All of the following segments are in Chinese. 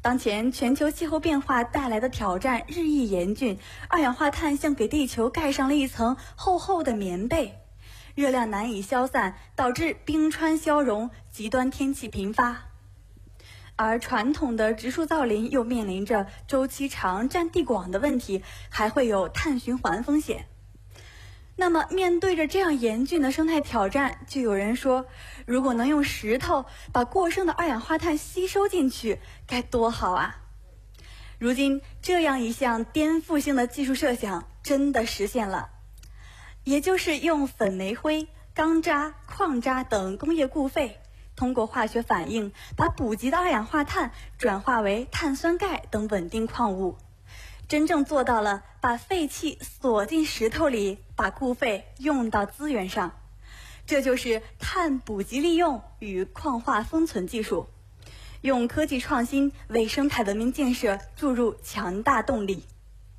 当前全球气候变化带来的挑战日益严峻，二氧化碳像给地球盖上了一层厚厚的棉被，热量难以消散，导致冰川消融，极端天气频发。而传统的植树造林又面临着周期长、占地广的问题，还会有碳循环风险。那么面对着这样严峻的生态挑战，就有人说，如果能用石头把过剩的二氧化碳吸收进去，该多好啊！如今这样一项颠覆性的技术设想真的实现了，也就是用粉煤灰、钢渣、矿渣等工业固废，通过化学反应把补给的二氧化碳转化为碳酸钙等稳定矿物，真正做到了把废气锁进石头里，把固废用到资源上。这就是碳补给利用与矿化封存技术，用科技创新为生态文明建设注入强大动力。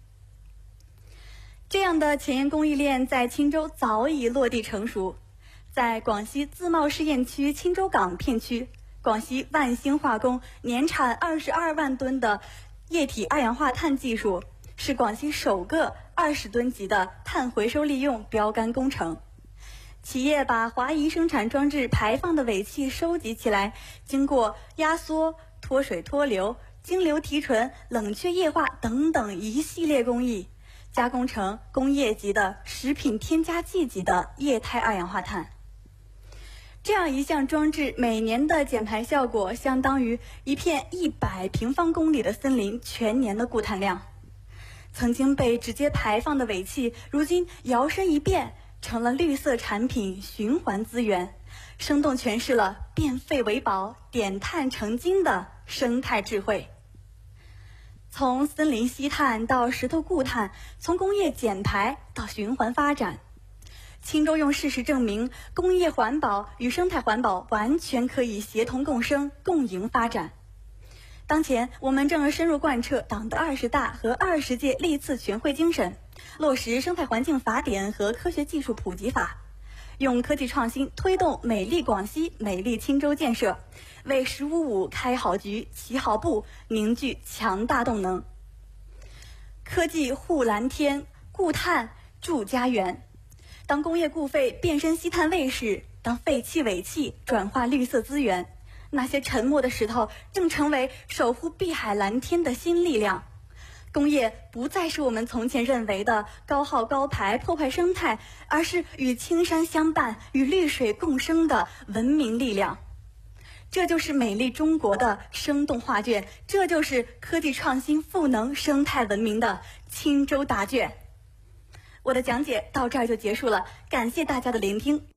这样的前沿供应链在钦州早已落地成熟。在广西自贸试验区钦州港片区，广西万兴化工年产22万吨的液体二氧化碳技术，是广西首个20吨级的碳回收利用标杆工程。企业把华谊生产装置排放的尾气收集起来，经过压缩、脱水脱硫、晶流提纯、冷却液化等等一系列工艺，加工成工业级的食品添加剂级的液态二氧化碳。这样一项装置每年的减排效果相当于一片100平方公里的森林全年的固碳量。曾经被直接排放的尾气，如今摇身一变成了绿色产品循环资源，生动诠释了变废为宝、点碳成金的生态智慧。从森林吸碳到石头固碳，从工业减排到循环发展，钦州用事实证明，工业环保与生态环保完全可以协同共生、共赢发展。当前，我们正深入贯彻党的20大和20届历次全会精神，落实生态环境法典和科学技术普及法，用科技创新推动美丽广西、美丽钦州建设，为“15+5”开好局、起好步，凝聚强大动能。科技护蓝天，固碳筑家园。当工业固废变身吸碳卫士，当废气尾气转化绿色资源，那些沉默的石头正成为守护碧海蓝天的新力量。工业不再是我们从前认为的高耗高排破坏生态，而是与青山相伴、与绿水共生的文明力量。这就是美丽中国的生动画卷，这就是科技创新赋能生态文明的钦州答卷。我的讲解到这儿就结束了，感谢大家的聆听。